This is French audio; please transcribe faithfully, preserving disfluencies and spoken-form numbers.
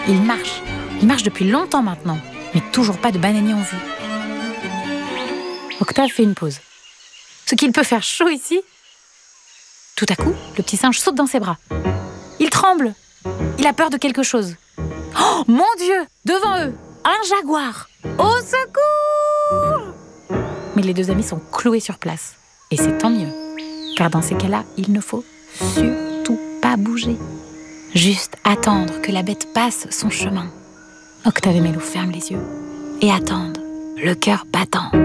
Il marche. Il marche depuis longtemps maintenant, mais toujours pas de bananier en vue. Octave fait une pause. Ce qu'il peut faire chaud ici. Tout à coup, le petit singe saute dans ses bras. Il tremble. Il a peur de quelque chose. Oh, mon Dieu! Devant eux, un jaguar! Au secours! Mais les deux amis sont cloués sur place. Et c'est tant mieux. Car dans ces cas-là, il ne faut surtout pas bouger. Juste attendre que la bête passe son chemin. Octave et Mélo ferment les yeux et attendent, le cœur battant.